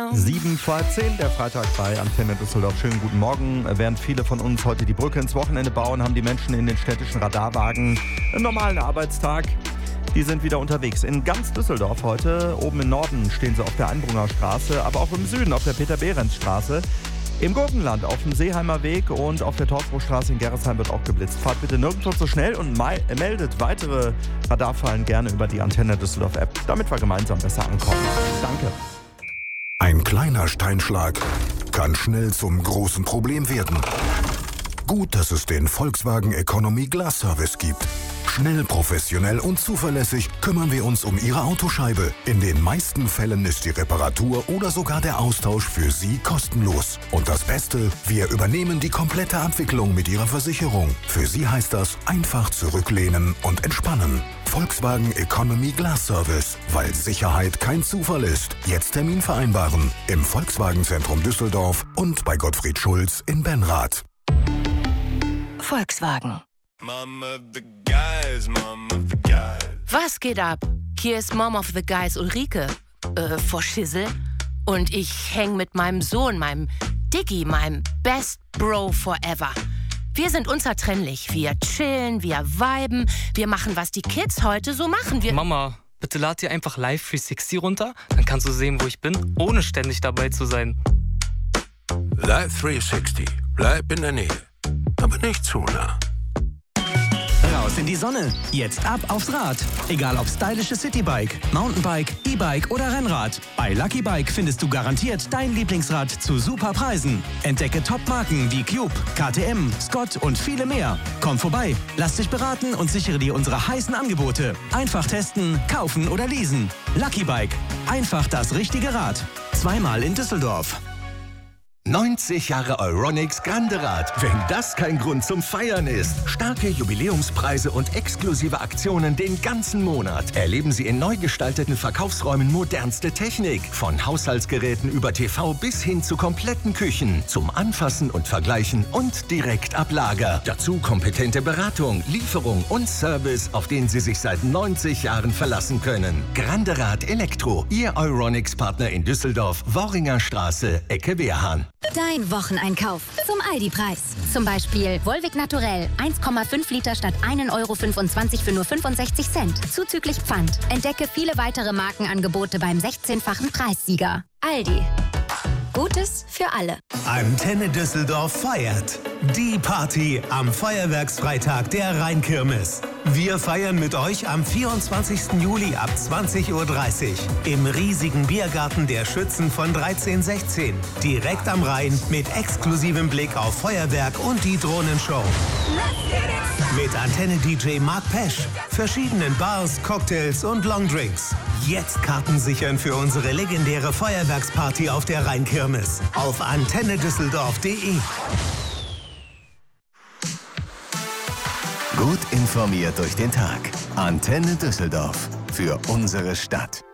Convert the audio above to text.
7:10, der Freitag bei Antenne Düsseldorf. Schönen guten Morgen. Während viele von uns heute die Brücke ins Wochenende bauen, haben die Menschen in den städtischen Radarwagen einen normalen Arbeitstag. Die sind wieder unterwegs. In ganz Düsseldorf heute. Oben im Norden stehen sie auf der Einbrunner Straße, aber auch im Süden auf der Peter-Behrens-Straße. Im Gurkenland auf dem Seeheimer Weg und auf der Torfbruchstraße in Gerresheim wird auch geblitzt. Fahrt bitte nirgendwo so schnell und meldet weitere Radarfallen gerne über die Antenne Düsseldorf App, damit wir gemeinsam besser ankommen. Danke. Ein kleiner Steinschlag kann schnell zum großen Problem werden. Gut, dass es den Volkswagen Economy Glass Service gibt. Schnell, professionell und zuverlässig kümmern wir uns um Ihre Autoscheibe. In den meisten Fällen ist die Reparatur oder sogar der Austausch für Sie kostenlos. Und das Beste, wir übernehmen die komplette Abwicklung mit Ihrer Versicherung. Für Sie heißt das einfach zurücklehnen und entspannen. Volkswagen Economy Glass Service, weil Sicherheit kein Zufall ist. Jetzt Termin vereinbaren im Volkswagen-Zentrum Düsseldorf und bei Gottfried Schulz in Benrath. Volkswagen. Mom of the guys, mom of the guys. Was geht ab? Hier ist Mom of the Guys Ulrike. Vor Schissel. Und ich häng mit meinem Sohn, meinem Diggi, meinem Best Bro forever. Wir sind unzertrennlich. Wir chillen, wir viben, wir machen, was die Kids heute so machen. Mama, bitte lad dir einfach Live 360 runter, dann kannst du sehen, wo ich bin, ohne ständig dabei zu sein. Live 360. Bleib in der Nähe, aber nicht zu nah. Raus in die Sonne. Jetzt ab aufs Rad. Egal ob stylisches Citybike, Mountainbike, E-Bike oder Rennrad. Bei Lucky Bike findest du garantiert dein Lieblingsrad zu super Preisen. Entdecke Top-Marken wie Cube, KTM, Scott und viele mehr. Komm vorbei, lass dich beraten und sichere dir unsere heißen Angebote. Einfach testen, kaufen oder leasen. Lucky Bike. Einfach das richtige Rad. Zweimal in Düsseldorf. 90 Jahre Euronics Grande Rad. Wenn das kein Grund zum Feiern ist. Starke Jubiläumspreise und exklusive Aktionen den ganzen Monat. Erleben Sie in neu gestalteten Verkaufsräumen modernste Technik. Von Haushaltsgeräten über TV bis hin zu kompletten Küchen. Zum Anfassen und Vergleichen und direkt ab Lager. Dazu kompetente Beratung, Lieferung und Service, auf den Sie sich seit 90 Jahren verlassen können. Grande Rad Elektro. Ihr Euronics-Partner in Düsseldorf, Worringer Straße, Ecke Wehrhahn. Dein Wocheneinkauf zum Aldi-Preis. Zum Beispiel Volvic Naturell 1,5 Liter statt 1,25 € für nur 65 Cent. Zuzüglich Pfand. Entdecke viele weitere Markenangebote beim 16-fachen Preissieger. Aldi. Gutes für alle. Antenne Düsseldorf feiert. Die Party am Feuerwerksfreitag der Rheinkirmes. Wir feiern mit euch am 24. Juli ab 20:30 Uhr im riesigen Biergarten der Schützen von 1316. Direkt am Rhein mit exklusivem Blick auf Feuerwerk und die Drohnenshow. Mit Antenne-DJ Mark Pesch, verschiedenen Bars, Cocktails und Longdrinks. Jetzt Karten sichern für unsere legendäre Feuerwerksparty auf der Rheinkirmes. Auf antennedüsseldorf.de. Gut informiert durch den Tag. Antenne Düsseldorf. Für unsere Stadt.